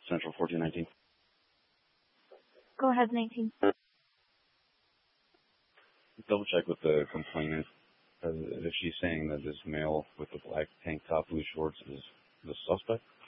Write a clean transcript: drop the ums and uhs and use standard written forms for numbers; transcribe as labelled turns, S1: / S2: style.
S1: Central 1419.
S2: Go ahead, 19.
S1: Double check with the complainant. If she's saying that this male with the black tank top, blue shorts is the suspect.